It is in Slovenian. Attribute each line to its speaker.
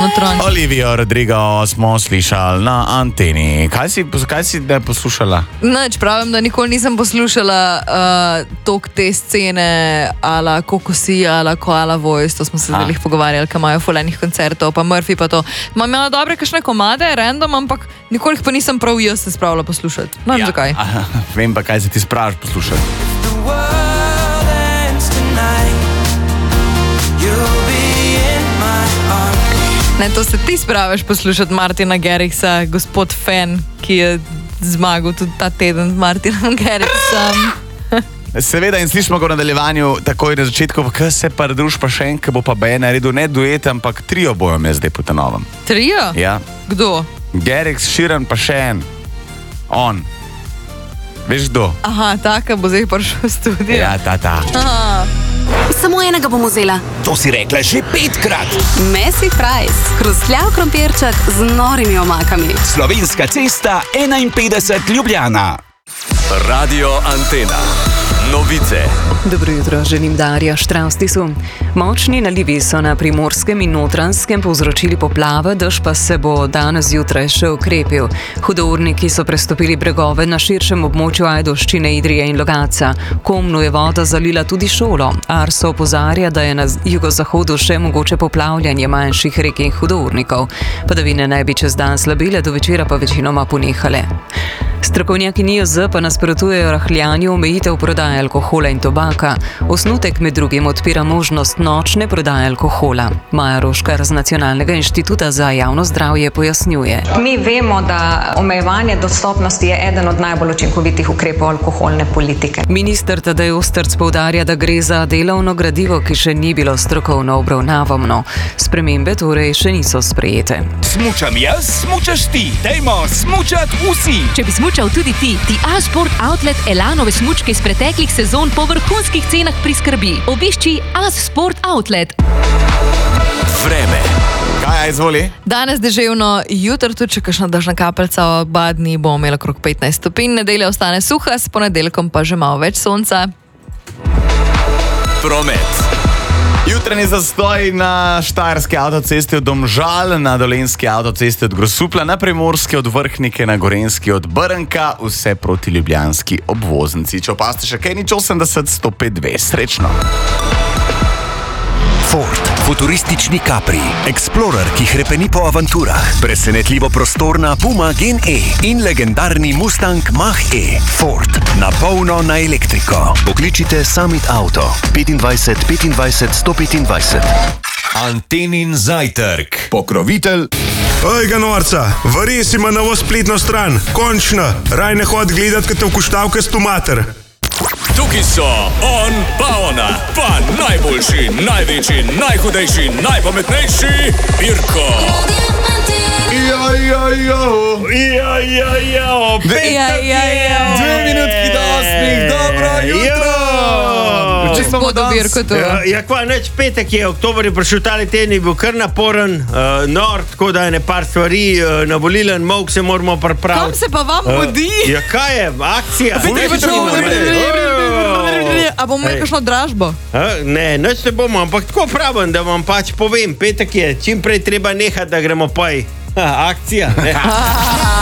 Speaker 1: notranjosti.
Speaker 2: Olivijo Rodrigo smo slišali na anteni. Kaj si ne poslušala?
Speaker 1: Nič, pravim, da nikoli nisem poslušala tok te scene ala Kokosi, ala Koala Voice, to smo se zdaj pogovarjali, kaj imajo fulenih koncertov, pa Murphy pa to. Imam imela dobre kakšne komade, random, ampak nikoli jih pa nisem prav jaz se spravila poslušati. Ne vem zakaj.
Speaker 2: Vem pa, kaj se ti spravaš poslušati.
Speaker 1: Ne, to se ti spravaš poslušati Martina Garrixsa, gospod fan, ki je zmagal tudi ta teden z Martinom Garrixsom.
Speaker 2: Seveda in slišimo ga v nadaljevanju, takoj na začetku, kaj se pa druž pa še en, ki bo pa naredil ne duet, ampak trio bojo me zdaj po ta novem.
Speaker 1: Trio?
Speaker 2: Ja.
Speaker 1: Kdo?
Speaker 2: Garrix, Sheeran pa še en. On. Veš kdo?
Speaker 1: Aha, taka bo zdaj prišel v studio.
Speaker 2: Ja, ta.
Speaker 1: Aha.
Speaker 3: Samo enega bom vzela.
Speaker 4: To si rekla že 5-krat.
Speaker 3: Messi fries, hrustljav krompirček z norimi omakami.
Speaker 4: Slovenska cesta 51 Ljubljana.
Speaker 5: Radio Antena. Novice.
Speaker 6: Dobro jutro, želim Darja Štravstisu. Močni nalivi so na Primorskem in Notranjskem povzročili poplave, dež pa se bo danes zjutraj še ukrepil. Hudourniki so prestopili bregove na širšem območju Ajdovščine, Idrije in Logatca. Komnu je voda zalila tudi šolo. Arso opozarja, da je na jugozahodu še mogoče poplavljanje manjših rek in hudournikov. Padavine naj bi čez dan slabile, do večera pa večinoma ponehale. Strokovnjaki NIJZ pa nasprotujejo rahljanju omejitev prodaje alkohola in tobaka. Osnutek med drugim odpira možnost nočne prodaje alkohola. Maja Roškar z Nacionalnega inštituta za javno zdravje pojasnjuje.
Speaker 7: Mi vemo, da omejevanje dostopnosti je eden od najbolj učinkovitih ukrepov alkoholne politike.
Speaker 6: Minister Tadej Osterc poudarja, da gre za delovno gradivo, ki še ni bilo strokovno obravnavano. Spremembe torej še niso sprejete.
Speaker 4: Smučam jaz, smučaš ti. Dajmo smučat vsi.
Speaker 8: Če bi smučal tudi ti A-Sport Outlet Elanove smučke iz preteklih sezon po vrhunskih cenah priskrbi. Obišči A-Sport Outlet.
Speaker 5: Vreme.
Speaker 2: Kaj, izvoli?
Speaker 1: Danes deževno, jutro tudi, če kakšna dežna kapljica, oba dni bo imela okrog 15 stopinj, nedelja ostane suha, s ponedeljkom pa že malo več sonca.
Speaker 5: Promet.
Speaker 2: Jutranji zastoj na Štajerski avtocesti od Domžal, na Dolenjski avtocesti od Grosuplja, na Primorski od Vrhnike, na Gorenjski od Brnka, vse proti ljubljanski obvoznici. Če opaste še kaj, nič 80 105 2. Srečno.
Speaker 5: Ford. Futuristični Capri. Explorer, ki hrepeni po avanturah. Presenetljivo prostorna Puma Gen E in legendarni Mustang Mach-E. Ford. Na polno na elektriko. Pokličite Summit Auto. 25 25 125. Antenin zajtrk. Pokrovitelj.
Speaker 9: Ojga norca, varis ima novo spletno stran. Končno. Raj ne hod gledat, kad te vkuštavke stomater.
Speaker 5: Tukaj so on pa ona, pa najboljši, največji, najhudejši, najpametnejši Pirko.
Speaker 2: Dve minutki do 8, dobro jutro.
Speaker 1: Gospodu Pirko to.
Speaker 10: Ja, kva, neč petek je, oktober je prišel tale teden, je bil kar naporen, nor, tako da je ne par stvari, navolilen, mok se moramo pripraviti.
Speaker 1: Kam se pa vam mudi?
Speaker 10: Ja, kaj je, akcija?
Speaker 1: A bomo imeli kakšno dražbo?
Speaker 10: Ne, neč ne bomo, ampak tako pravim, da vam pač povem, petek je, čim prej treba nehati, da gremo poj. Akcija, ne?